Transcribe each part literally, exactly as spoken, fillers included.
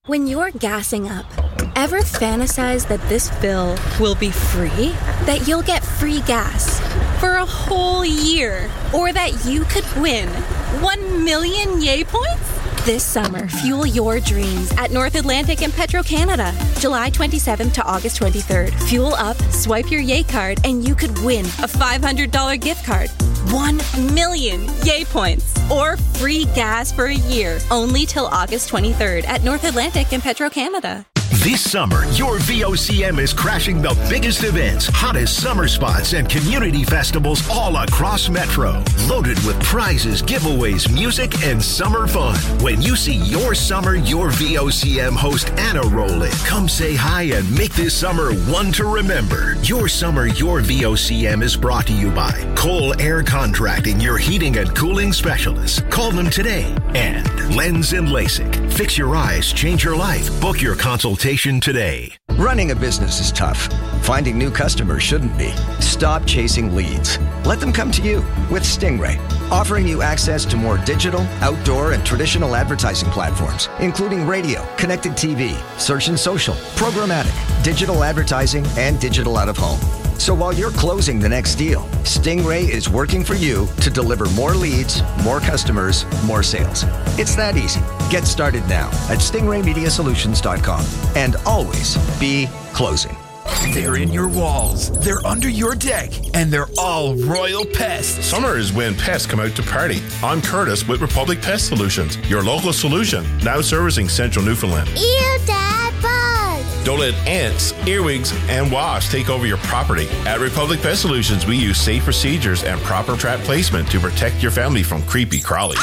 When you're gassing up, ever fantasize that this fill will be free? That you'll get free gas for a whole year? Or that you could win one million yay points? This summer, fuel your dreams at North Atlantic and Petro-Canada. July twenty-seventh to August twenty-third. Fuel up, swipe your yay card, and you could win a five hundred dollars gift card. one million yay points. Or free gas for a year. Only till August twenty-third at North Atlantic and Petro-Canada. This summer, your V O C M is crashing the biggest events, hottest summer spots, and community festivals all across Metro. Loaded with prizes, giveaways, music, and summer fun. When you see your summer, your V O C M host Anna roll in, come say hi and make this summer one to remember. Your summer, your V O C M is brought to you by Cole Air Contracting, your heating and cooling specialists. Call them today. And Lens and LASIK. Fix your eyes, change your life. Book your consultation today. Running a business is tough. Finding new customers shouldn't be. Stop chasing leads. Let them come to you with Stingray, offering you access to more digital, outdoor, and traditional advertising platforms, including radio, connected T V, search and social, programmatic, digital advertising, and digital out of home. So while you're closing the next deal, Stingray is working for you to deliver more leads, more customers, more sales. It's that easy. Get started now at stingray media solutions dot com and always be closing. They're in your walls, they're under your deck, and they're all royal pests. Summer is when pests come out to party. I'm Curtis with Republic Pest Solutions, your local solution, now servicing central Newfoundland. Ew, Dad, bugs! Don't let ants, earwigs, and wasps take over your property. At Republic Pest Solutions, we use safe procedures and proper trap placement to protect your family from creepy crawlies.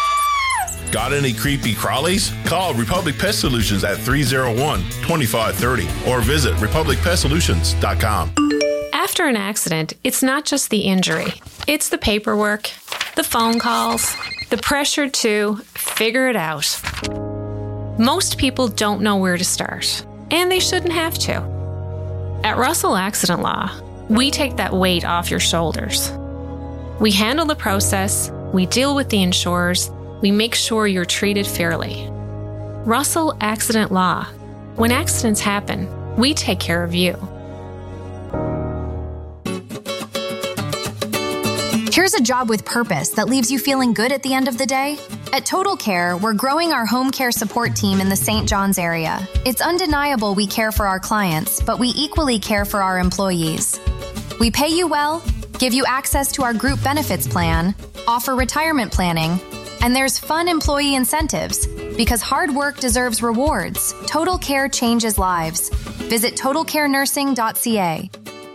Got any creepy crawlies? Call Republic Pest Solutions at three oh one, two five three oh or visit republic pest solutions dot com. After an accident, it's not just the injury. It's the paperwork, the phone calls, the pressure to figure it out. Most people don't know where to start, and they shouldn't have to. At Russell Accident Law, we take that weight off your shoulders. We handle the process, we deal with the insurers, we make sure you're treated fairly. Russell Accident Law. When accidents happen, we take care of you. Here's a job with purpose that leaves you feeling good at the end of the day. At Total Care, we're growing our home care support team in the Saint John's area. It's undeniable we care for our clients, but we equally care for our employees. We pay you well, give you access to our group benefits plan, offer retirement planning, and there's fun employee incentives. Because hard work deserves rewards. Total Care changes lives. Visit total care nursing dot c a.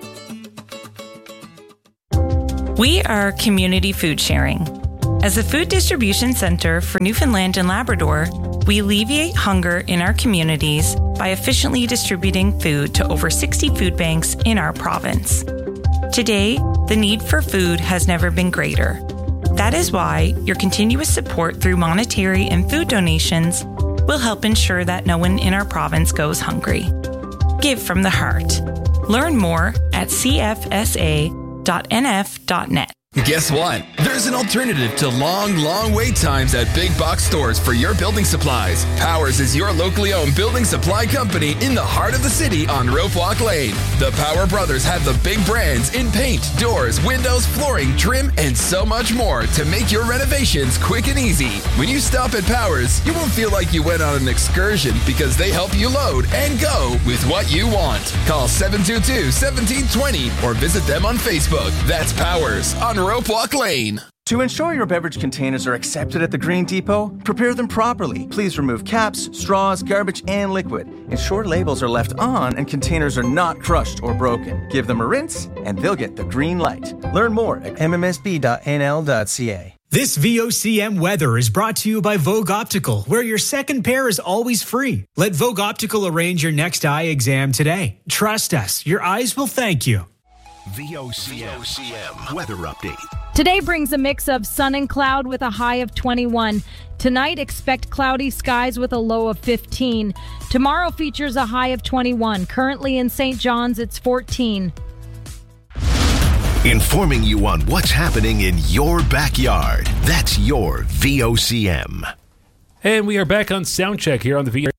We are Community Food Sharing. As a food distribution center for Newfoundland and Labrador, we alleviate hunger in our communities by efficiently distributing food to over sixty food banks in our province. Today, the need for food has never been greater. That is why your continuous support through monetary and food donations will help ensure that no one in our province goes hungry. Give from the heart. Learn more at c f s a dot n f dot net. Guess what? There's an alternative to long, long wait times at big box stores for your building supplies. Powers is your locally owned building supply company in the heart of the city on Rope Walk Lane. The Power Brothers have the big brands in paint, doors, windows, flooring, trim, and so much more to make your renovations quick and easy. When you stop at Powers, you won't feel like you went on an excursion because they help you load and go with what you want. Call seven two two, one seven two zero or visit them on Facebook. That's Powers on Rope Walk Lane. To ensure your beverage containers are accepted at the Green Depot, prepare them properly. Please remove caps, straws, garbage, and liquid. Ensure labels are left on and containers are not crushed or broken. Give them a rinse and they'll get the green light. Learn more at m m s b dot n l dot c a. This V O C M weather is brought to you by Vogue Optical, where your second pair is always free. Let Vogue Optical arrange your next eye exam today. Trust us, your eyes will thank you. V O C M weather update. Today brings a mix of sun and cloud with a high of twenty-one. Tonight, expect cloudy skies with a low of fifteen. Tomorrow features a high of twenty-one. Currently in Saint John's, it's fourteen. Informing you on what's happening in your backyard. That's your V O C M. And we are back on Soundcheck here on the V O C M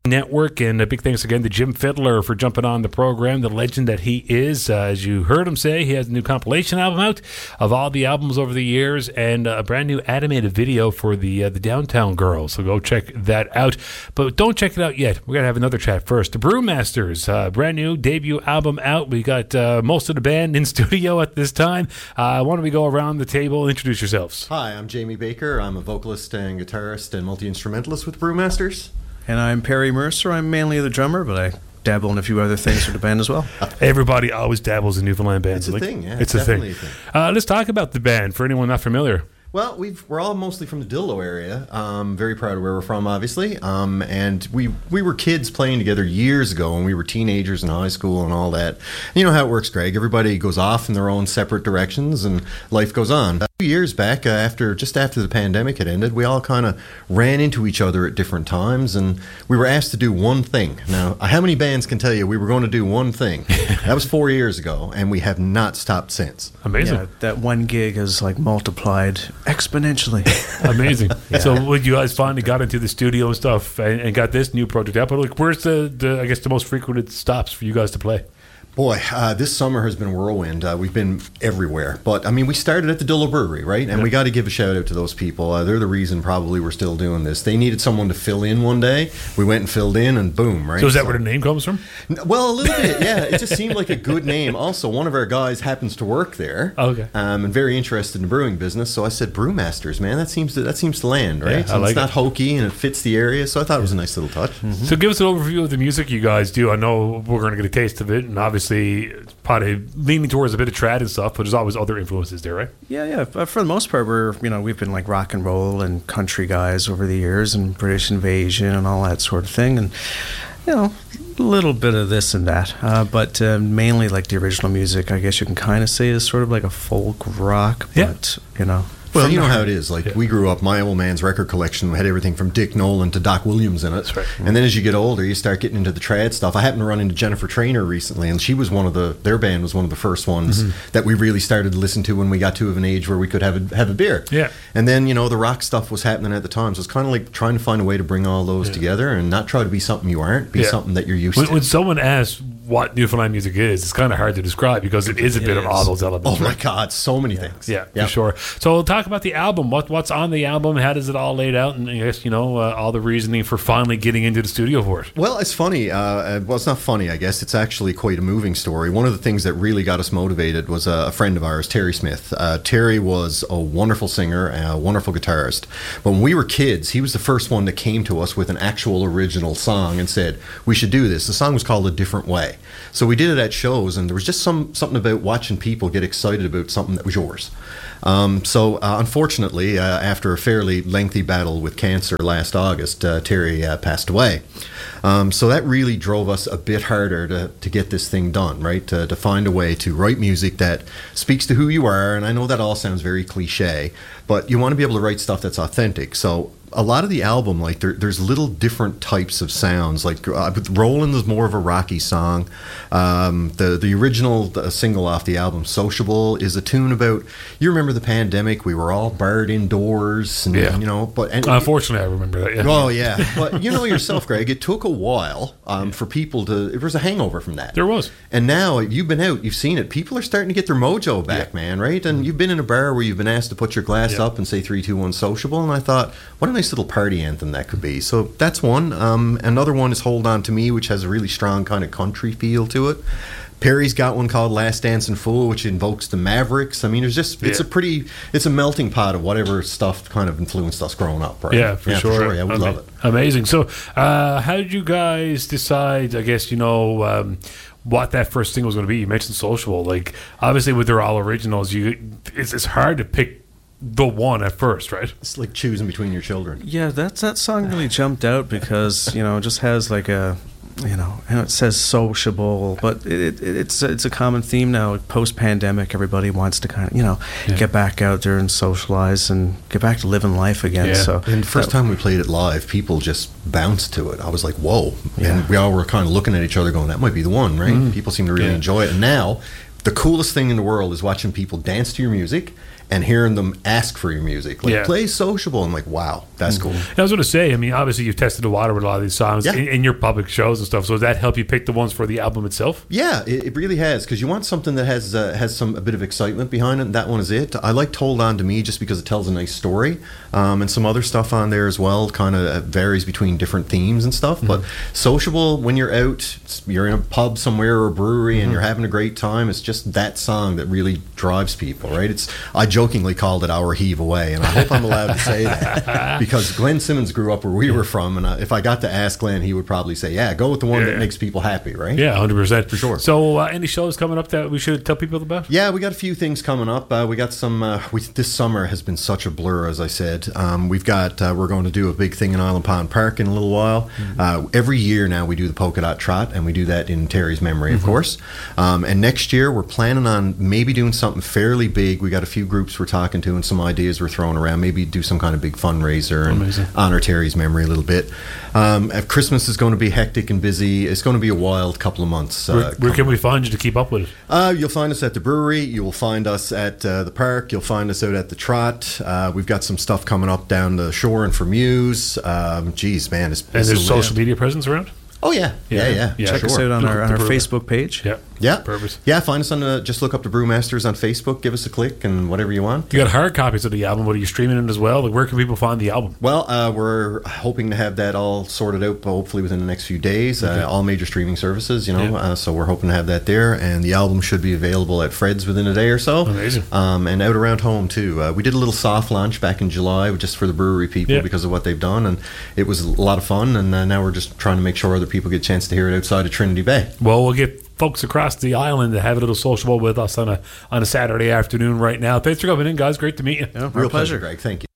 Network. And a big thanks again to Jim Fiddler for jumping on the program, the legend that he is. Uh, as you heard him say, he has a new compilation album out of all the albums over the years and a brand new animated video for the uh, the Downtown Girls. So go check that out. But don't check it out yet. We're going to have another chat first. The Brewmasters, uh, brand new debut album out. We got uh, most of the band in studio at this time. Uh, why don't we go around the table and introduce yourselves? Hi, I'm Jamie Baker. I'm a vocalist and guitarist and multi-instrumentalist with Brewmasters. And I'm Perry Mercer. I'm mainly the drummer, but I dabble in a few other things for the band as well. Everybody always dabbles in Newfoundland bands. It's a like, thing, yeah. It's, It's a thing. definitely a thing. Uh, let's talk about the band for anyone not familiar. Well, we've, we're all mostly from the Dillo area. Um, very proud of where we're from, obviously. Um, and we we were kids playing together years ago when we were teenagers in high school and all that. And you know how it works, Greg. Everybody goes off in their own separate directions and life goes on. A few years back, uh, after just after the pandemic had ended, we all kind of ran into each other at different times and we were asked to do one thing. Now, how many bands can tell you we were going to do one thing? That was four years ago and we have not stopped since. Amazing. Yeah, that one gig has like multiplied exponentially. Amazing. Yeah. So when you guys finally got into the studio and stuff and, and got this new project out, but like, where's the, the, I guess, the most frequented stops for you guys to play? Boy, uh, this summer has been whirlwind. Uh, we've been everywhere. But, I mean, we started at the Dillo Brewery, right? And Yeah. we got to give a shout out to those people. Uh, they're the reason probably we're still doing this. They needed someone to fill in one day. We went and filled in and boom, right? So is that where the name comes from? N- Well, a little bit, yeah. It just seemed like a good name. Also, one of our guys happens to work there. Okay. Um, and very interested in the brewing business. So I said, Brewmasters, man, that seems to that seems to land, right? Yeah, I so like it's not it. hokey and it fits the area. So I thought it was a nice little touch. So give us an overview of the music you guys do. I know we're going to get a taste of it, and obviously it's probably leaning towards a bit of trad and stuff, but there's always other influences there, right? Yeah, yeah. But for the most part, we're you know we've been like rock and roll and country guys over the years, and British Invasion and all that sort of thing, and you know a little bit of this and that, uh, but uh, mainly like the original music. I guess you can kind of say is sort of like a folk rock, Yeah. but you know. Well, from you know the- how it is. Like, Yeah. we grew up, my old man's record collection had everything from Dick Nolan to Doc Williams in it. That's right. And then as you get older, you start getting into the trad stuff. I happened to run into Jennifer Trainer recently, and she was one of the, their band was one of the first ones Mm-hmm. that we really started to listen to when we got to of an age where we could have a, have a beer. Yeah. And then, you know, the rock stuff was happening at the time. So it's kind of like trying to find a way to bring all those Yeah. together and not try to be something you aren't, be Yeah. something that you're used When, to. when someone asks what Newfoundland music is, it's kind of hard to describe because it is a bit of all those elements. Oh, my right? God, so many things. Yeah, Yep. for sure. So we'll talk about the album. What What's on the album? How does it all laid out? And I guess, you know, uh, all the reasoning for finally getting into the studio for it. Well, it's funny. Uh, uh, well, it's not funny, I guess. It's actually quite a moving story. One of the things that really got us motivated was a, a friend of ours, Terry Smith. Uh, Terry was a wonderful singer and a wonderful guitarist. But when we were kids, he was the first one that came to us with an actual original song and said, we should do this. The song was called A Different Way. So we did it at shows, and there was just some something about watching people get excited about something that was yours. Um, so, uh, unfortunately, uh, after a fairly lengthy battle with cancer last August, uh, Terry uh, passed away. Um, so that really drove us a bit harder to, to get this thing done, right? To, to find a way to write music that speaks to who you are. And I know that all sounds very cliche, but you want to be able to write stuff that's authentic. So a lot of the album, like there, there's little different types of sounds. Like uh, Roland is more of a rocky song. Um, the the original the single off the album, Sociable, is a tune about, you remember the pandemic, we were all barred indoors, and, Yeah. you know. But and, Unfortunately, I remember that. Yeah. Oh yeah, but you know yourself, Greg. It took a while um, for people to. There was a hangover from that. There was. And now you've been out, you've seen it. People are starting to get their mojo back, Yeah. man. Right? And you've been in a bar where you've been asked to put your glass Yeah. up and say three, two, one, sociable. And I thought, what a nice little party anthem that could be. So that's one. Um, another one is Hold On to Me, which has a really strong kind of country feel to it. Perry's got one called Last Dancing Fool, which invokes the Mavericks. I mean, there's just, it's Yeah. a pretty, it's a melting pot of whatever stuff kind of influenced us growing up, right? Yeah, for sure. Yeah, we Ama- love it. Amazing. So, uh, how did you guys decide, I guess, you know, um, what that first single was going to be? You mentioned Sociable. Like, obviously, with their all originals, you it's, it's hard to pick the one at first, right? It's like choosing between your children. Yeah, that's that song really jumped out because you know it just has like a, you know, I know it says sociable, but it, it it's it's a common theme now. Post pandemic, everybody wants to kind of you know Yeah. get back out there and socialize and get back to living life again. Yeah. So And the first that- time we played it live, people just bounced to it. I was like, whoa. Yeah. And we all were kind of looking at each other going, that might be the one, right? People seem to really Yeah. enjoy it. And now, the coolest thing in the world is watching people dance to your music and hearing them ask for your music, like Yeah. play Sociable. I'm like, wow, that's cool. And I was going to say, I mean, obviously you've tested the water with a lot of these songs Yeah. in, in your public shows and stuff. So does that help you pick the ones for the album itself? Yeah, it, it really has, because you want something that has uh, has some a bit of excitement behind it, and that one is it. I liked Hold On To Me just because it tells a nice story, um, and some other stuff on there as well, kind of varies between different themes and stuff. Mm-hmm. But Sociable, when you're out, you're in a pub somewhere or a brewery, mm-hmm. and you're having a great time, it's just that song that really drives people, right? It's I jokingly called it Our Heave Away, and I hope I'm allowed to say that, because Glenn Simmons grew up where we were from, and I, if I got to ask Glenn, he would probably say, yeah, go with the one Yeah. that makes people happy, right? Yeah, one hundred percent. For sure. So uh, any shows coming up that we should tell people about? Yeah, we got a few things coming up. Uh, we got some. Uh, we, this summer has been such a blur, as I said. Um, we've got. Uh, we're going to do a big thing in Island Pond Park in a little while. Mm-hmm. Uh, every year now we do the Polka Dot Trot, and we do that in Terry's memory, of Mm-hmm. course. Um, and next year we're planning on maybe doing something fairly big. We got a few groups we're talking to and some ideas we're throwing around. Maybe do some kind of big fundraiser and Amazing. honor Terry's memory a little bit. Um, uh, Christmas is going to be hectic and busy. It's going to be a wild couple of months. Uh, Where, where can we find you to keep up with it? Uh, you'll find us at the brewery. You will find us at uh, the park. You'll find us out at the Trot. Uh, we've got some stuff coming up down the shore and for Muse. Um, geez, man. It's, And it's there's a- social media presence around? Oh, yeah. Yeah, yeah. Yeah. Check us sure. out on Look our, up on the our brewery. Facebook page. Yeah. Yeah. Purpose. Yeah, find us on the, just look up the Brewmasters on Facebook. Give us a click and whatever you want. You got hard copies of the album, but are you streaming it as well? Like, where can people find the album? Well, uh, we're hoping to have that all sorted out, hopefully within the next few days. Okay. Uh, all major streaming services, you know. Yeah. Uh, so we're hoping to have that there, and the album should be available at Fred's within a day or so. Amazing. Um, and out around home too. Uh, we did a little soft launch back in July, just for the brewery people Yeah. because of what they've done, and it was a lot of fun. And uh, now we're just trying to make sure other people get a chance to hear it outside of Trinity Bay. Well, we'll get folks across the island to have a little sociable with us on a on a Saturday afternoon right now. Thanks for coming in, guys. Great to meet you. Yeah, Real pleasure, Greg. Thank you.